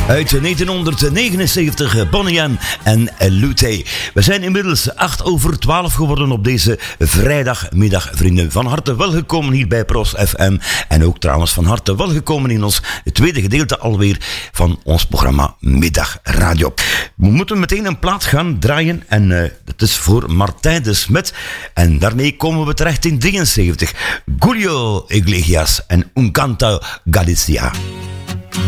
Uit 1979, Bonnie M en Lute. We zijn inmiddels 11:08 geworden op deze vrijdagmiddag, vrienden. Van harte welgekomen hier bij Pros FM. En ook trouwens van harte welgekomen in ons tweede gedeelte alweer van ons programma Middagradio. We moeten meteen een plaat gaan draaien en dat is voor Martijn de Smet. En daarmee komen we terecht in 73. Julio Iglesias en Un Canto Galicia.